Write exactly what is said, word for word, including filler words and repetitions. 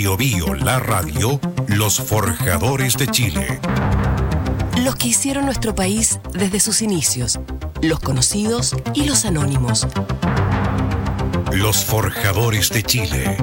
Bio Bio, la radio, los forjadores de Chile. Los que hicieron nuestro país desde sus inicios, los conocidos y los anónimos. Los forjadores de Chile.